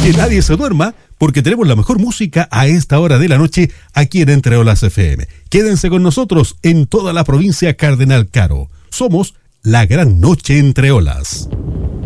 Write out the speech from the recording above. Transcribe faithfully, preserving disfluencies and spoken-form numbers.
Que nadie se duerma, porque tenemos la mejor música a esta hora de la noche aquí en Entre Olas F M. Quédense con nosotros en toda la provincia Cardenal Caro. Somos la gran noche entre olas.